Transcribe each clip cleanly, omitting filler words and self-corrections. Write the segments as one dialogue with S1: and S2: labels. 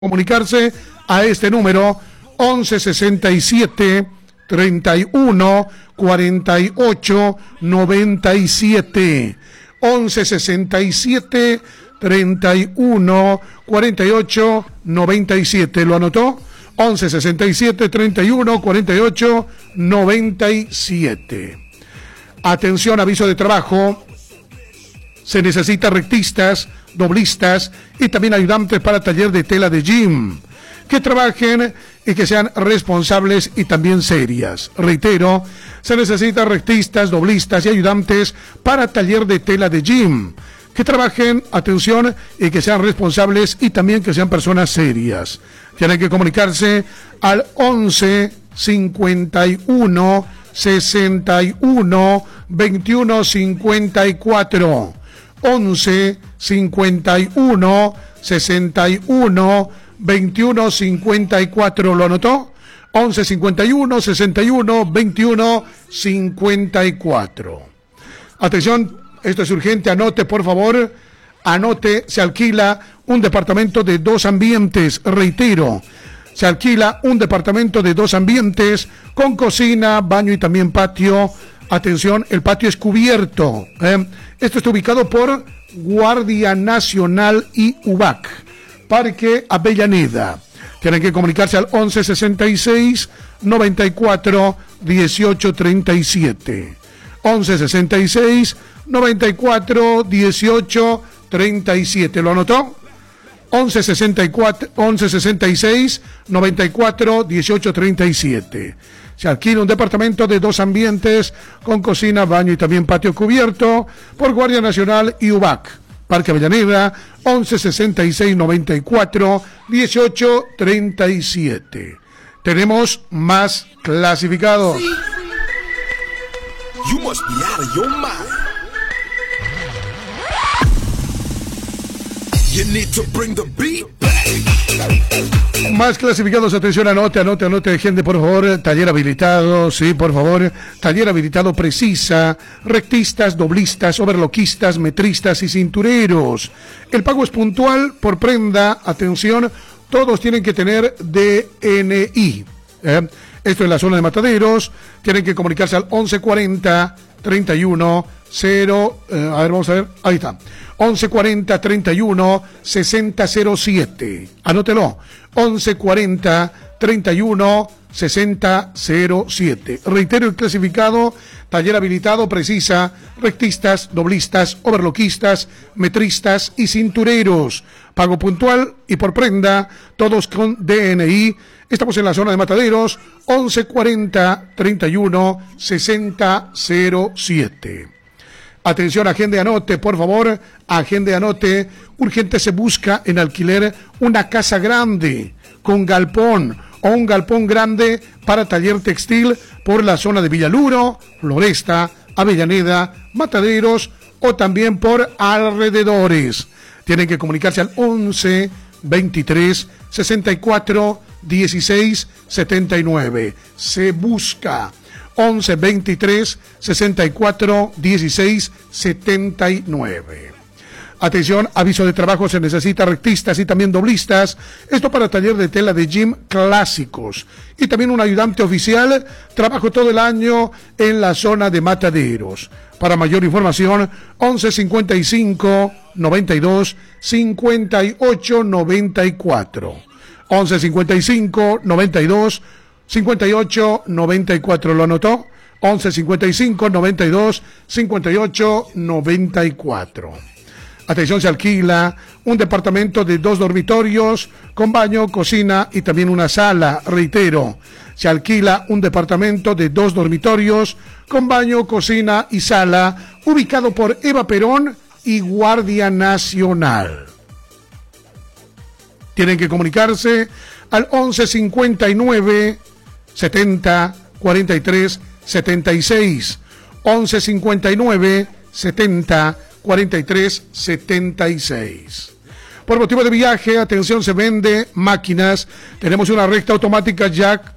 S1: comunicarse a este número 1167 31 48 97 1167 31 48 97. ¿Lo anotó? 1167 31 48 97. Atención, aviso de trabajo. Se necesita rectistas, doblistas y también ayudantes para taller de tela de gym, que trabajen y que sean responsables y también serias. Reitero, se necesita rectistas, doblistas y ayudantes para taller de tela de gym, que trabajen, atención, y que sean responsables y también que sean personas serias. Tienen que comunicarse al 11 51 61 21 54. 11 51 61 21 54. ¿Lo anotó? 11 51 61 21 54. Atención, esto es urgente, anote por favor, anote, se alquila un departamento de 2 ambientes, reitero, se alquila un departamento de 2 ambientes con cocina, baño y también patio. Atención, el patio es cubierto. Esto está ubicado por Guardia Nacional y UBAC, Parque Avellaneda. Tienen que comunicarse al 11 66 94 18 37. 11 66 94 18 37. ¿Lo anotó? 11 66 94 18 37. Se alquila un departamento de 2 ambientes con cocina, baño y también patio cubierto por Guardia Nacional y UBAC, Parque Avellaneda. 11 66 94 18 37. Tenemos más clasificados.
S2: You must be out of your mind. You need to bring the beat back.
S1: Más clasificados, atención, anote, gente, por favor. Taller habilitado, sí, por favor. Taller habilitado Precisa, rectistas, doblistas, overloquistas, metristas y cintureros. El pago es puntual por prenda, atención, todos tienen que tener DNI. Esto en la zona de Mataderos, tienen que comunicarse al 1140 31 0, vamos a ver, ahí está, 1140 31 6007, anótelo, 1140 31 6007. Reitero el clasificado: taller habilitado Precisa, rectistas, doblistas, overloquistas, metristas y cintureros. Pago puntual y por prenda, todos con DNI. Estamos en la zona de Mataderos, 1140 31 6007. Atención, agende, anote, por favor, agende, anote. Urgente, se busca en alquiler una casa grande con galpón o un galpón grande para taller textil por la zona de Villaluro, Floresta, Avellaneda, Mataderos o también por alrededores. Tienen que comunicarse al 11 23 64 16 79. Se busca 11 23 64 16 79. Atención, aviso de trabajo, se necesita rectistas y también doblistas. Esto para taller de tela de gym clásicos. Y también un ayudante oficial. Trabajo todo el año en la zona de Mataderos. Para mayor información, 11 55 92 58 94. 11 55 92 58 94. ¿Lo anotó? 11 55 92 58 94. Atención, se alquila un departamento de 2 dormitorios con baño, cocina y también una sala. Reitero, se alquila un departamento de 2 dormitorios con baño, cocina y sala, ubicado por Eva Perón y Guardia Nacional. Tienen que comunicarse al 11 59 70 43 76. 11 59 70 43 76. Por motivo de viaje, atención, se vende máquinas. Tenemos una recta automática jack,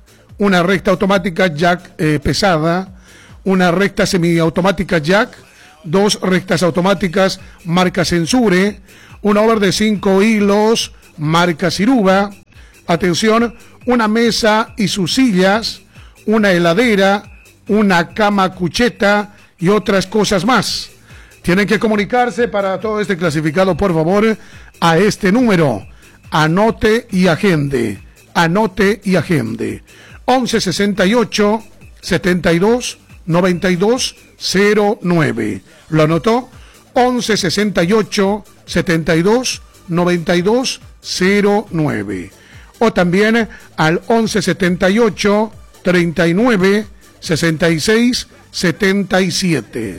S1: pesada, una recta semiautomática jack, 2 rectas automáticas marca Censure, una over de 5 hilos, marca Ciruba. Atención, una mesa y sus sillas, una heladera, una cama cucheta y otras cosas más. Tienen que comunicarse para todo este clasificado, por favor, a este número. Anote y agende. 1168 72 92 09. ¿Lo anotó? 1168 72 92 09. O también al 1178 39 66 77.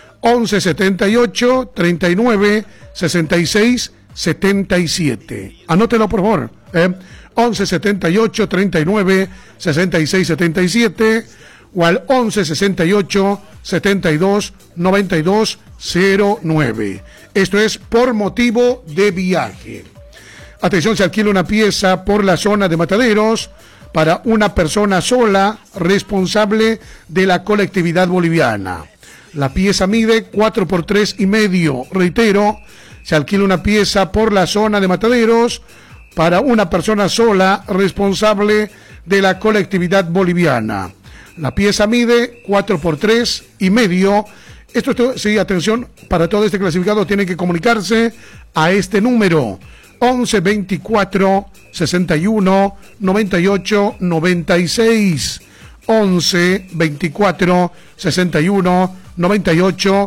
S1: 1178 39 66 77. Anótelo, por favor. 1178 39 66 77 o al 1168 72 92 09. Esto es por motivo de viaje. Atención, se alquila una pieza por la zona de Mataderos para una persona sola, responsable de la colectividad boliviana. La pieza mide 4 por 3,5. Reitero, se alquila una pieza por la zona de Mataderos para una persona sola, responsable de la colectividad boliviana. La pieza mide 4 por 3,5. Esto, sí, atención, para todo este clasificado tienen que comunicarse a este número. 11 24 61 98 96. 11 24 61 98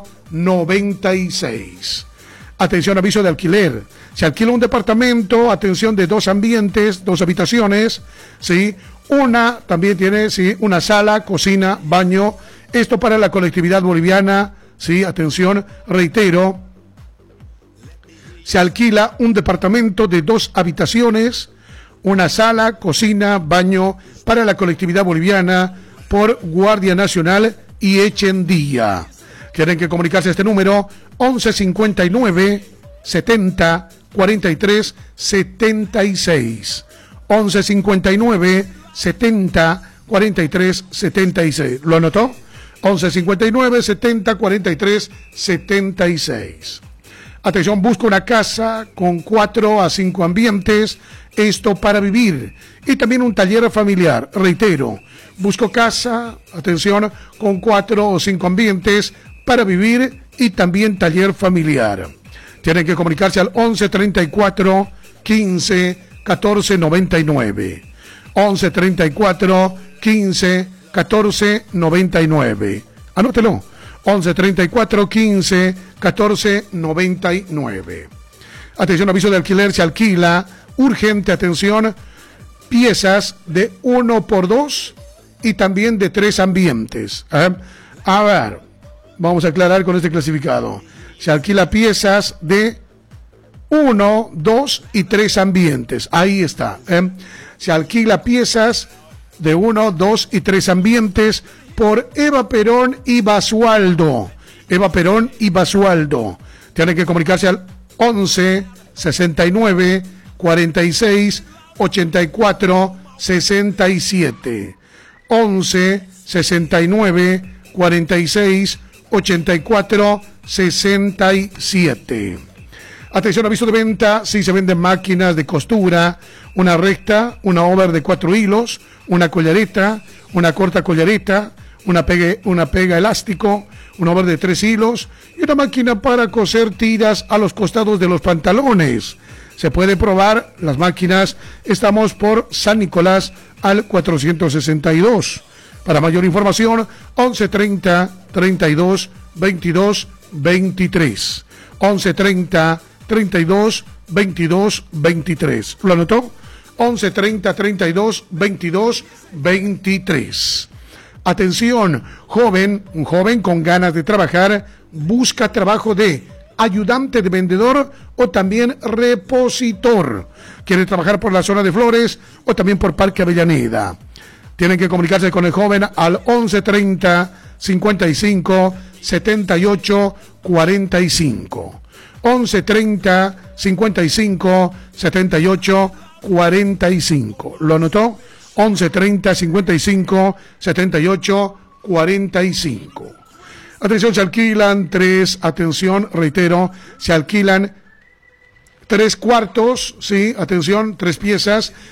S1: 96. Atención, aviso de alquiler. Se alquila un departamento, atención, de 2 ambientes, 2 habitaciones, ¿sí? Una también tiene, sí, una sala, cocina, baño. Esto para la colectividad boliviana, ¿sí? Atención, reitero. Se alquila un departamento de 2 habitaciones, una sala, cocina, baño para la colectividad boliviana por Guardia Nacional y Echendía. Tienen que comunicarse a este número 1159 70 43 76. 1159 70 43 76. ¿Lo anotó? 1159 70 43 76. Atención, busca una casa con 4 a 5 ambientes, esto para vivir, y también un taller familiar. Reitero, busco casa, atención, con 4 o 5 ambientes para vivir y también taller familiar. Tienen que comunicarse al 11 34 15 14 99. 11 34 15 14 99. Anótelo. 11 34 15 14 99. Atención, aviso de alquiler, se alquila urgente, atención, piezas de 1 por 2 y también de 3 ambientes. A ver, vamos a aclarar con este clasificado. Se alquila piezas de 1, 2 y 3 ambientes. Ahí está. Se alquila piezas de 1, 2 y 3 ambientes por Eva Perón y Basualdo. Eva Perón y Basualdo. Tienen que comunicarse al 11 69 46 84 67. 11 69 46 84 67. Atención, aviso de venta. Si se venden máquinas de costura, una recta, una over de 4 hilos, una collareta, una corta collareta, una pega elástico, un over de 3 hilos y una máquina para coser tiras a los costados de los pantalones. Se puede probar las máquinas. Estamos por San Nicolás al 462. Para mayor información, 1130 32 22 23. 1130 32 22 23. ¿Lo anotó? 1130 32 22 23. Atención, un joven con ganas de trabajar, busca trabajo de ayudante de vendedor o también repositor. Quiere trabajar por la zona de Flores o también por Parque Avellaneda. Tienen que comunicarse con el joven al 1130 55 78 45. 1130 55 78 45. ¿Lo anotó? 1130 55 78 45. Atención, se alquilan 3, atención, reitero, se alquilan 3 cuartos, sí, atención, 3 piezas,